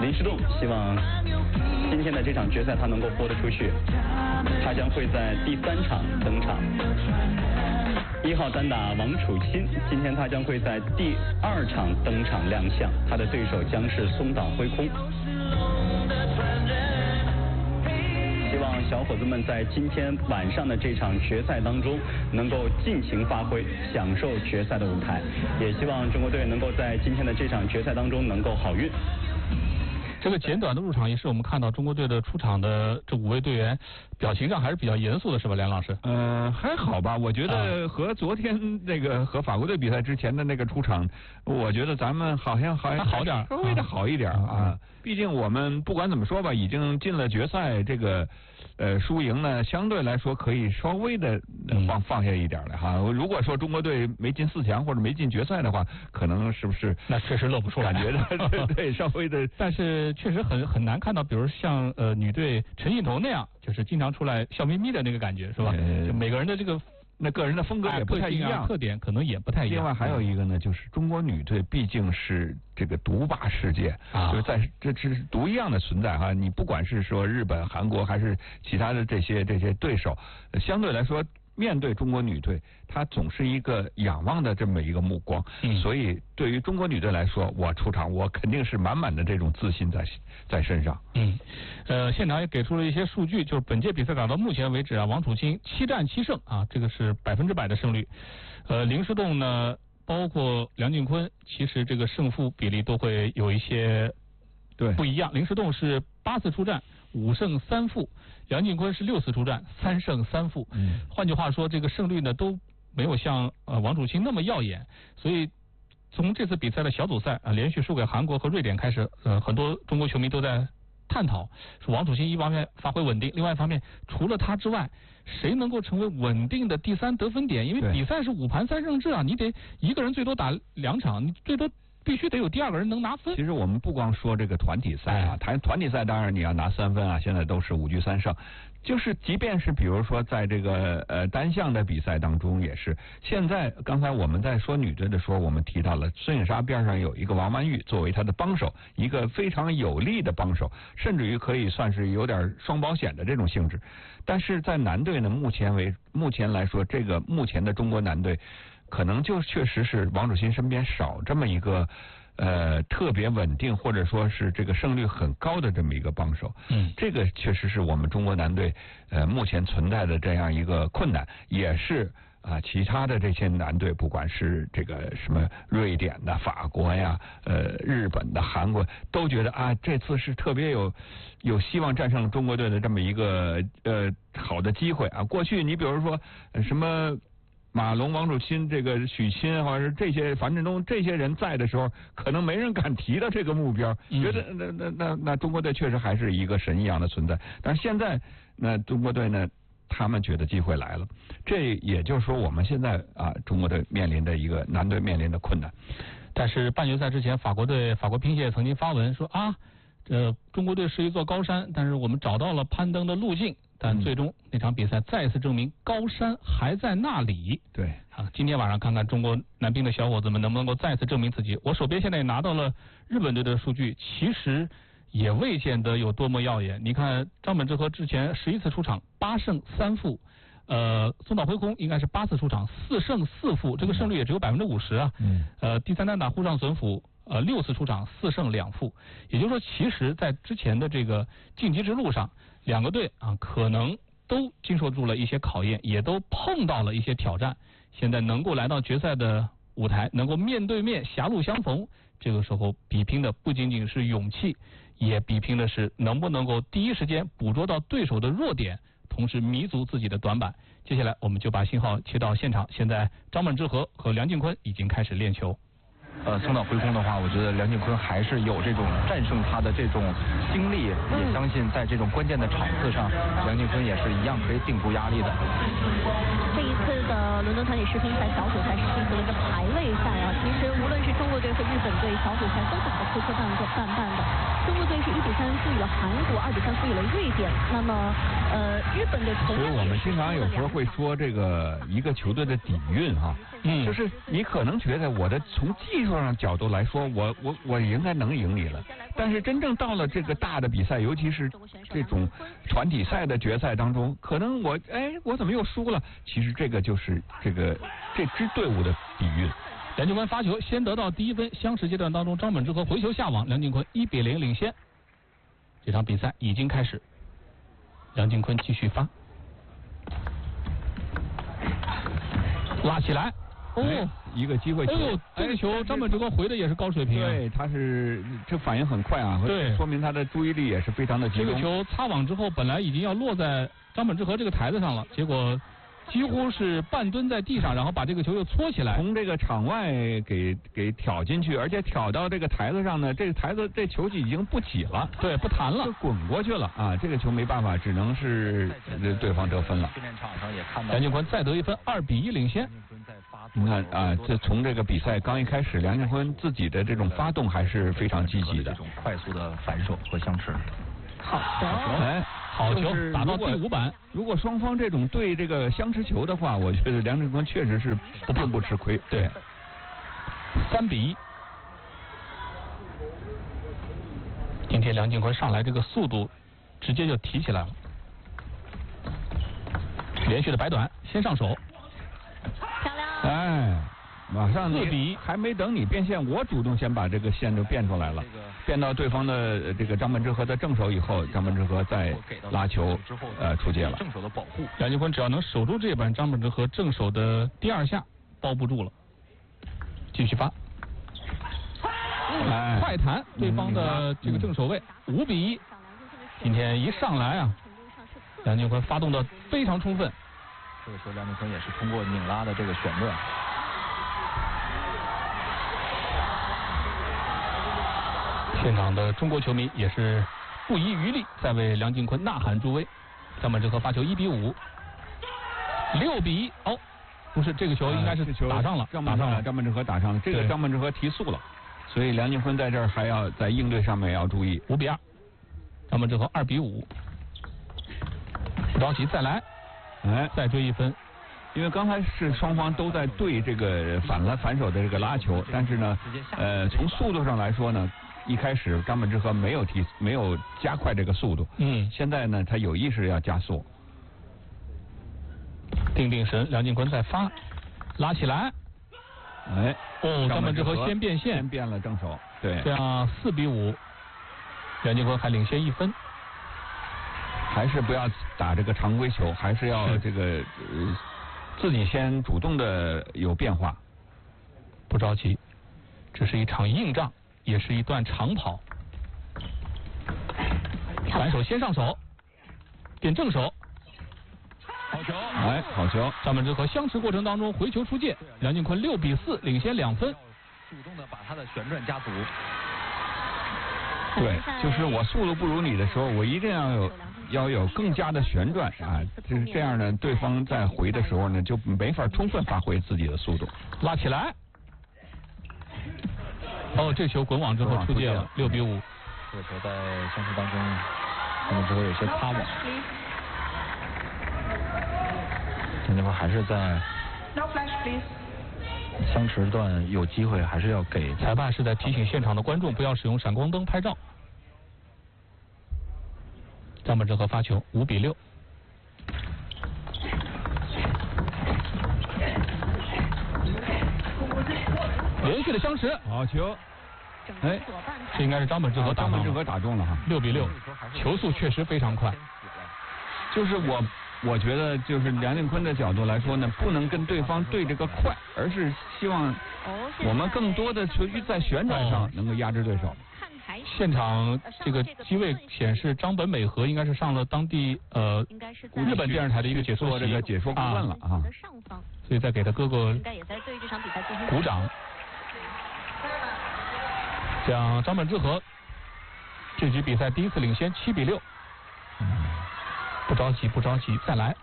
林诗栋希望今天的这场决赛他能够豁得出去，他将会在第3场登场。1号单打王楚钦，今天他将会在第2场登场亮相，他的对手将是松岛辉空。希望小伙子们在今天晚上的这场决赛当中能够尽情发挥，享受决赛的舞台，也希望中国队能够在今天的这场决赛当中能够好运。 这个简短的入场仪式，我们看到中国队的出场的这5位队员表情上还是比较严肃的，是吧，梁老师？ 还好吧，我觉得和昨天那个和法国队比赛之前的那个出场，我觉得咱们好像还好点， 稍微的好一点啊。毕竟我们不管怎么说吧，已经进了决赛，这个输赢呢相对来说可以稍微的放下一点了哈。如果说中国队没进4强或者没进决赛的话，可能是不是那确实乐不出来， 感觉的对稍微的， 但是确实很难看到，比如像女队陈幸同那样，就是经常出来笑眯眯的那个感觉，是吧？就每个人的这个个人的风格也不太一样， 特点可能也不太一样。 另外还有一个呢，就是中国女队毕竟是这个独霸世界，就是在这是独一样的存在哈。你不管是说日本、韩国还是其他的这些对手，相对来说面对中国女队，她总是一个仰望的这么一个目光。所以对于中国女队来说，我出场我肯定是满满的这种自信在身上。 现场也给出了一些数据，就是本届比赛打到目前为止啊，王楚钦7战7胜啊，这个是100%的胜率。林诗栋呢，包括梁靖昆，其实这个胜负比例都会有一些不一样。林诗栋是8次出战5胜3负，梁靖昆是6次出战3胜3负。换句话说，这个胜率呢都没有像王楚钦那么耀眼，所以从这次比赛的小组赛连续输给韩国和瑞典开始，很多中国球迷都在探讨，说王楚钦一方面发挥稳定，另外一方面除了他之外，谁能够成为稳定的第3得分点？因为比赛是5盘3胜制啊，你得一个人最多打2场，你最多必须得有第2个人能拿分。 其实我们不光说这个团体赛啊，团体赛当然你要拿3分啊，现在都是5局3胜。就是即便是比如说在这个单项的比赛当中也是，现在刚才我们在说女队的时候，我们提到了孙颖莎边上有一个王曼玉作为她的帮手，一个非常有力的帮手，甚至于可以算是有点双保险的这种性质。但是在男队呢，目前来说，这个目前的中国男队可能就确实是王楚钦身边少这么一个特别稳定或者说是这个胜率很高的这么一个帮手。这个确实是我们中国男队目前存在的这样一个困难，也是其他的这些男队，不管是这个什么瑞典的、法国呀、日本的、韩国，都觉得这次是特别有希望战胜中国队的这么一个好的机会啊。过去你比如说什么马龙、王楚钦、这个许昕或者是这些樊振东这些人在的时候，可能没人敢提到这个目标，觉得那中国队确实还是一个神一样的存在。但是现在那中国队呢，他们觉得机会来了，这也就是说我们现在中国队面临的一个男队面临的困难。 但是半决赛之前，法国乒协曾经发文说中国队是一座高山，但是我们找到了攀登的路径。但最终那场比赛再次证明高山还在那里。 对今天晚上看看中国男乒的小伙子们能不能够再次证明自己。我手边现在也拿到了日本队的数据，其实也未见得有多么耀眼。你看张本智和之前11次出场8胜3负，松岛辉空应该是8次出场4胜4负，这个胜率也只有50%啊。第3单打沪上隼辅6次出场4胜2负，也就是说，其实在之前的这个晋级之路上，两个队可能都经受住了一些考验，也都碰到了一些挑战。现在能够来到决赛的舞台，能够面对面狭路相逢，这个时候比拼的不仅仅是勇气，也比拼的是能不能够第一时间捕捉到对手的弱点，同时弥足自己的短板。接下来我们就把信号切到现场，现在张本智和和梁靖昆已经开始练球。 松岛辉空的话，我觉得梁靖昆还是有这种战胜他的这种经历，也相信在这种关键的场次上，梁靖昆也是一样可以顶住压力的。 这一次的伦敦团体世乒赛小组赛是进行了一个排位赛啊，其实无论是中国队和日本队，小组赛都打得磕磕绊绊的。中国队是1比 3负于了韩国，2比3负于了瑞典。那么日本的同样。 所以我们经常有时候会说这个一个球队的底蕴哈，就是你可能觉得我的从技术上角度来说，我应该能赢你了，但是真正到了这个大的比赛，尤其是这种团体赛的决赛当中，可能我怎么又输了？其实这个就是这支队伍的底蕴。 梁靖昆发球先得到第1分，相持阶段当中，张本智和回球下网，梁靖昆1比0领先。这场比赛已经开始，梁靖昆继续发，拉起来， 一个机会球， 这个球张本智和回的也是高水平， 对，他是这反应很快啊， 对， 说明他的注意力也是非常的集中。 这个球擦网之后，本来已经要落在张本智和这个台子上了，结果几乎是半蹲在地上，然后把这个球又搓起来， 从这个场外给挑进去，而且挑到这个台子上呢，这个台子这球就已经不挤了， 对，不弹了， 就滚过去了啊！这个球没办法，只能是对方得分了。 训练场上也看到梁靖昆再得1分，2比1领先。 你看啊，这从这个比赛刚一开始，梁靖昆自己的这种发动还是非常积极的， 这种快速的反手和相持。 好的， 好球打到第5板。 如果双方这种对这个相持球的话，我觉得梁靖昆确实是并不吃亏。 对，3比1。今天梁靖昆上来这个速度直接就提起来了，连续的摆短，先上手， 漂亮。 马上 4比1， 还没等你变线，我主动先把这个线就变出来了，变到对方的这个张本智和的正手以后，张本智和再拉球出界了。 正手的保护， 梁靖昆只要能守住这板，张本智和正手的第2下包不住了，继续发，快弹对方的这个正手位，5比1。今天一上来啊，梁靖昆发动的非常充分。 这个时候梁靖昆也是通过拧拉的这个旋转。 现场的中国球迷也是不遗余力在为梁靖昆呐喊助威。张本智和发球1比5，6比1。不是，这个球应该是打上了，打上了， 张本智和打上了，这个张本智和提速了，所以梁靖昆在这儿还要在应对上面要注意。 5比2，张本智和2比5，不着急，再来，再追1分。 因为刚才是双方都在对这个反手的这个拉球，但是呢，从速度上来说呢，一开始张本智和没有加快这个速度，现在呢他有意识要加速。 定神，梁靖昆再发，拉起来，张本智和先变线， 先变了正手，对， 这样4比5，梁靖昆还领先1分。 还是不要打这个常规球，还是要这个自己先主动的有变化。 不着急，这是一场硬仗，也是一段长跑。反手先上手，变正手，好球， 好球！ 张本智和相持过程当中回球出界，梁靖昆6比4领先2分。 主动的把他的旋转加足。 对，就是我速度不如你的时候，我一定要有更加的旋转啊，就是这样呢，对方在回的时候呢，就没法充分发挥自己的速度。 拉起来，这球滚网之后出界了，6比5。 这个球在相持当中，可能之后有些擦网。梁靖昆还是在相持段有机会，还是要给。 裁判是在提醒现场的观众不要使用闪光灯拍照。张本智和发球5比6。连续的相持， 好球！ 这应该是张本智和打中了哈 ，6比6，球速确实非常快。 就是我觉得就是梁靖昆的角度来说呢，不能跟对方对这个快，而是希望我们更多的球在旋转上能够压制对手。 现场这个机位显示，张本美和应该是上了当地日本电视台的一个解说这个解说顾问了啊， 所以再给他哥哥鼓掌。这样张本智和这局比赛第一次领先7比6。不着急，不着急，再来。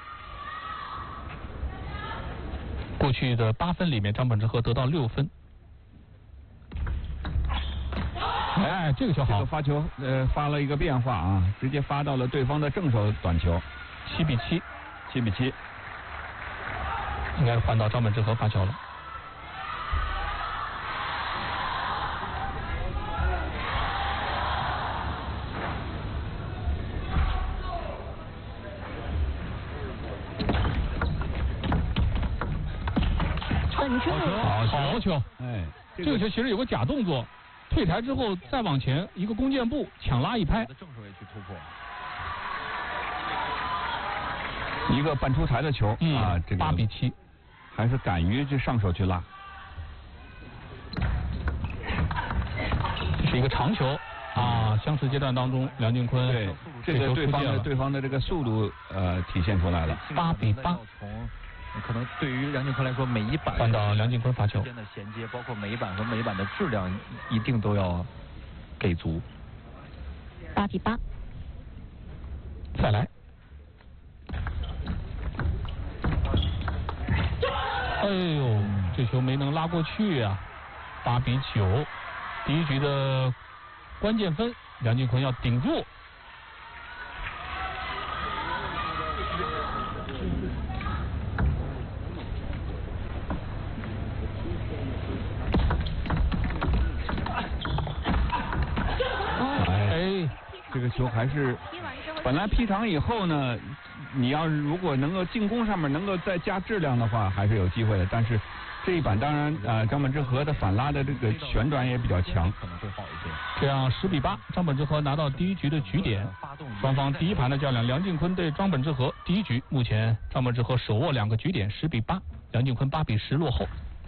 过去的8分里面，张本智和得到6分。 哎，这个球好， 这个发球发了一个变化啊，直接发到了对方的正手短球 ，7比7 ，7比7， 应该换到张本智和发球了。好球！ 哎， 这个球其实有个假动作，退台之后再往前一个弓箭步抢拉一拍， 正手也去突破， 一个半出台的球啊，这个 8比7， 还是敢于去上手去拉。 这是一个长球啊，相持阶段当中，梁靖昆对这个对方的这个速度体现出来了。 8比8。 可能对于梁靖昆来说，每一板换到梁靖昆发球之间的衔接，包括每一板和每一板的质量，一定都要给足。 8比8。 再来。哎呦，这球没能拉过去啊！8比9，第一局的关键分，梁靖昆要顶住。 这个球还是本来劈长以后呢，你要如果能够进攻上面能够再加质量的话，还是有机会的。但是这一板当然张本智和的反拉的这个旋转也比较强， 可能会好一些。 这样10比8，张本智和拿到第一局的局点。双方第一盘的较量，梁靖昆对张本智和。第一局目前张本智和手握2个局点，10比8，梁靖昆8比10落后。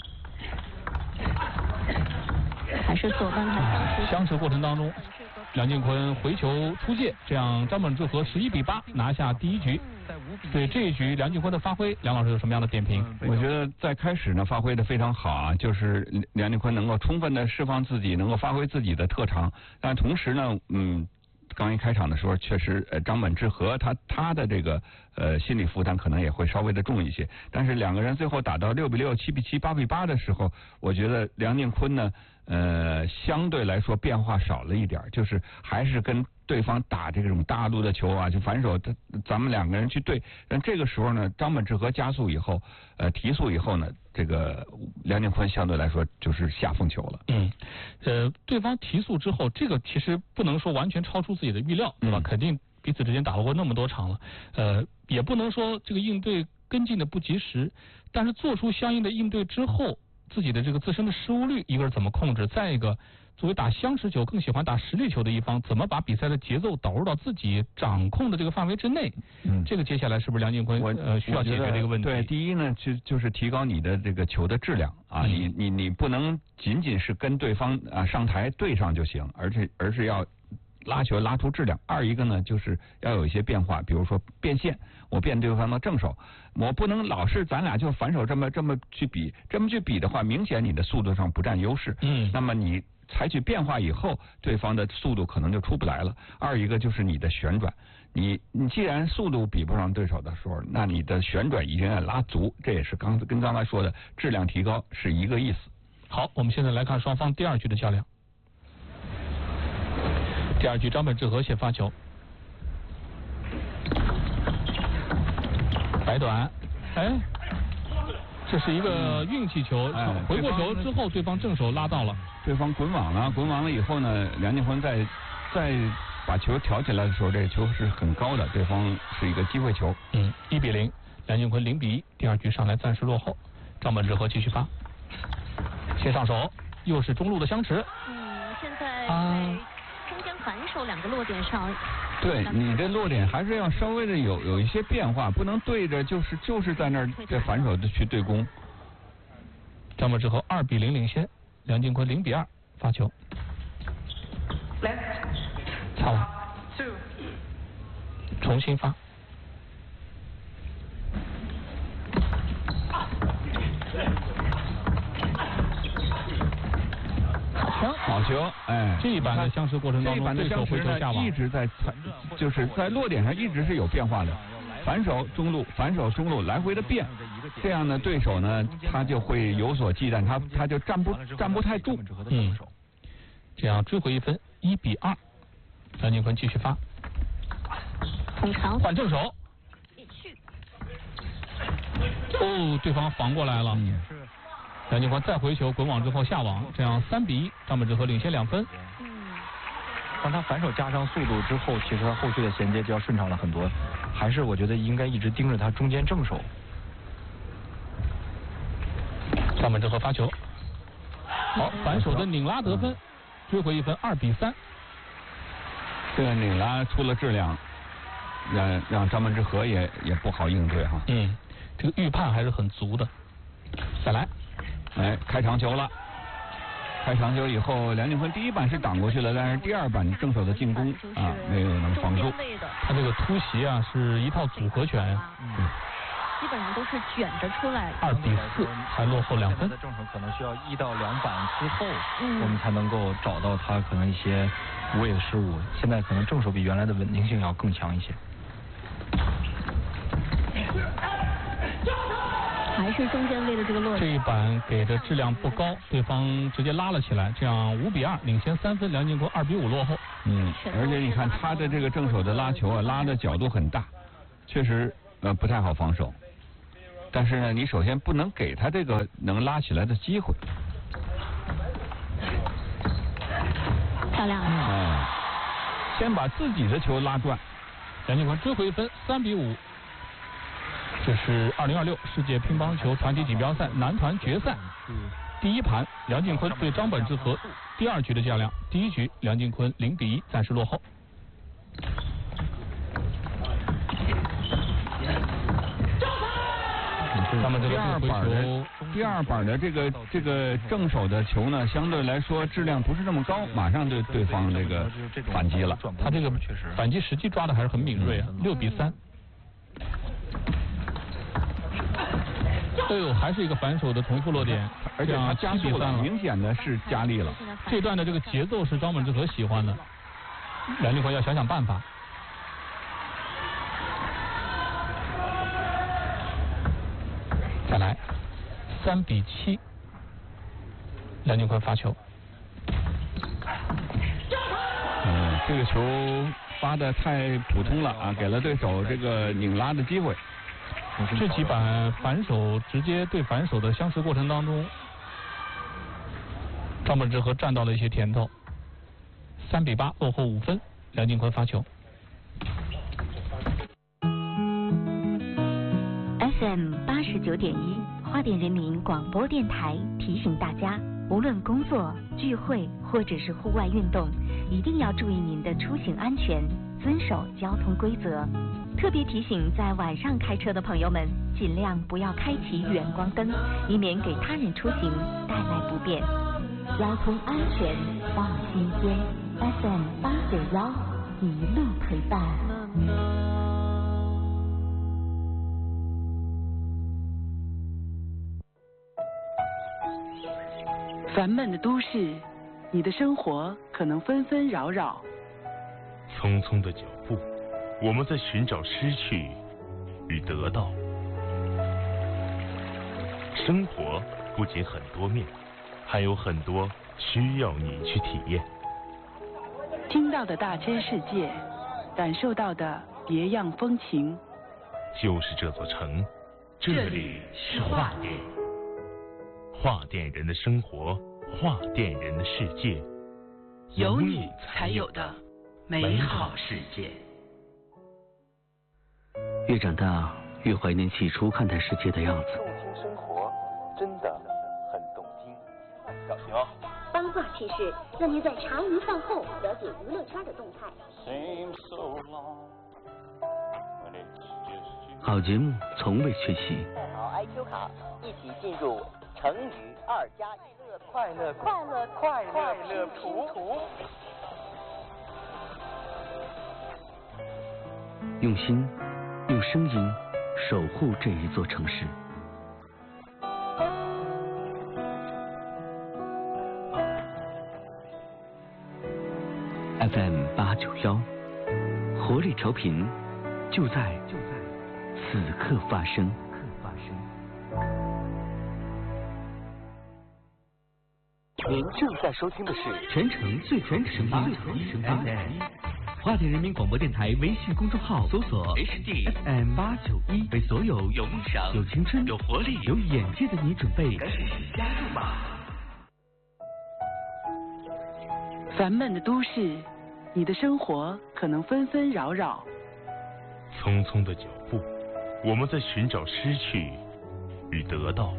还是左半台相持过程当中，梁靖昆回球出界，这样张本智和11比8拿下第一局。对这一局梁靖昆的发挥，梁老师有什么样的点评？ 我觉得在开始呢发挥的非常好啊，就是梁靖昆能够充分的释放自己，能够发挥自己的特长，但同时呢，刚一开场的时候，确实张本智和他的这个心理负担可能也会稍微的重一些。但是两个人最后打到6比6、7比7、8比8的时候，我觉得梁靖昆呢，相对来说变化少了一点，就是还是跟对方打这种大路的球啊，就反手咱们两个人去对。但这个时候呢，张本智和加速以后，提速以后呢，这个梁靖昆相对来说就是下风球了。 对方提速之后，这个其实不能说完全超出自己的预料，对吧？肯定彼此之间打了过那么多场了，也不能说这个应对跟进的不及时，但是做出相应的应对之后，自己的这个自身的失误率一个是怎么控制，再一个作为打相持球更喜欢打实力球的一方，怎么把比赛的节奏导入到自己掌控的这个范围之内？这个接下来是不是梁靖昆需要解决这个问题？ 对，第一呢，就是提高你的这个球的质量啊，你不能仅仅是跟对方上台对上就行，而是要拉球拉出质量。二一个呢，就是要有一些变化，比如说变线，我变对方的正手，我不能老是咱俩就反手这么去比，这么去比的话，明显你的速度上不占优势。那么你采取变化以后，对方的速度可能就出不来了。二一个就是你的旋转，你既然速度比不上对手的时候，那你的旋转一定要拉足，这也是跟刚才说的质量提高是一个意思。 好，我们现在来看双方第二局的较量。第二局张本智和先发球，摆短，这是一个运气球，回过球之后对方正手拉到了， 对方滚网了以后呢，梁靖昆再把球挑起来的时候，这个球是很高的，对方是一个机会球。 1比0，梁靖昆0比1，第二局上来暂时落后，张本智和继续发，先上手，又是中路的相持。 现在中间反手2个落点上。 对，你这落点还是要稍微的有一些变化，不能对着就是在那儿这反手的去对攻。 张本智和2比0领先，梁靖昆0比2发球，擦网，重新发。 好球， 这一板的相持过程当中，对手回球下网， 一直在就是在落点上一直是有变化的，反手中路，反手中路来回的变，这样呢，对手呢他就会有所忌惮，他就站不太住。 这样追回1分，1-2。梁靖昆继续发， 很长， 换正手。哦，对方防过来了。梁靖昆再回球，滚网之后下网，这样3-1，张本智和领先2分。 当他反手加上速度之后，其实他后续的衔接就要顺畅了很多。还是我觉得应该一直盯着他中间正手。 张本智和发球，好，反手的拧拉得分，追回1分，2-3。 这个拧拉出了质量，让张本智和也不好应对哈。 这个预判还是很足的。再来， 开长球了。开长球以后，梁靖昆第一板是挡过去了，但是第二板正手的进攻啊没有能防住。 他这个突袭啊是一套组合拳呀。 基本上都是卷着出来的。 2-4，还落后2分。 的正手可能需要1到2板之后，我们才能够找到他可能一些无谓的失误。现在可能正手比原来的稳定性要更强一些。 还是中间位的这个落点。 这一板给的质量不高，对方直接拉了起来，这样5-2，领先3分，梁靖昆2-5落后。 而且你看他的这个正手的拉球啊，拉的角度很大，确实不太好防守。但是呢，你首先不能给他这个能拉起来的机会。 漂亮。 先把自己的球拉转。 梁靖昆追回1分，3-5。这是2026世界乒乓球团体锦标赛男团决赛第一盘，梁靖昆对张本智和第2局的较量。第1局梁靖昆0-1暂时落后。那么第二板的这个正手的球呢，相对来说质量不是这么高，马上对对方这个反击了。他这个反击时机抓的还是很敏锐啊，6-3。还是一个反手的重复落点， 而且他加速了，明显的是加力了。 这段的这个节奏是张本智和喜欢的，梁靖昆要想想办法。再来，3-7，梁靖昆发球。 这个球发的太普通了啊，给了对手这个拧拉的机会。 这几板反手直接对反手的相持过程当中，张本智和占到了一些甜头。3-8，落后5分，梁靖昆发球。 FM 89.1，花莲人民广播电台提醒大家，无论工作、聚会或者是户外运动，一定要注意您的出行安全，遵守交通规则。特别提醒在晚上开车的朋友们，尽量不要开启远光灯，以免给他人出行带来不便。交通安全放心间 ，FM 891一路陪伴。 烦闷的都市，你的生活可能纷纷扰扰。 匆匆的脚步，我们在寻找失去与得到。生活不仅很多面，还有很多需要你去体验。 听到的大千世界，感受到的别样风情。 就是这座城，这里是画店。画店人的生活，画店人的世界， 有你才有的美好世界。 越长大，越怀念起初看待世界的样子。 动听生活，真的很动听。小心哦！ 八卦趣事，让您在茶余饭后了解娱乐圈的动态。 好节目从未缺席。 带好 IQ 卡，一起进入成语2+1乐快乐拼图。 用心，用声音守护这一座城市。FM 891，活力调频，就在此刻发生。 您正在收听的是全城最全声音 FM。华典人民广播电台微信公众号搜索 HDFM891，为所有有梦想、有青春、有活力、有眼界的你准备。赶紧加入吧！ 烦闷的都市，你的生活可能纷纷扰扰。 匆匆的脚步，我们在寻找失去与得到。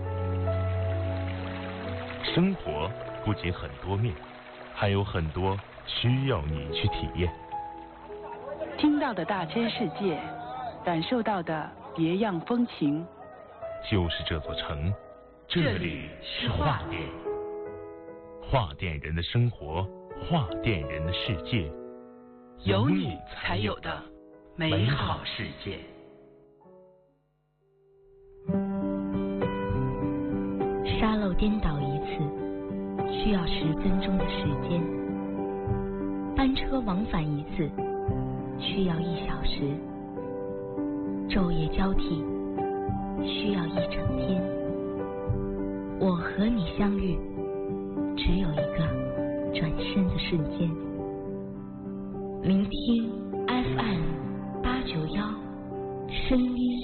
生活不仅很多面，还有很多需要你去体验。 听到的大千世界，感受到的别样风情。 就是这座城，这里是画店。画店人的生活，画店人的世界， 有你才有的美好世界。 沙漏颠倒一次需要10分钟的时间，班车往返一次需要1小时，昼夜交替需要1整天。我和你相遇，只有一个转身的瞬间。聆听 FM891，声音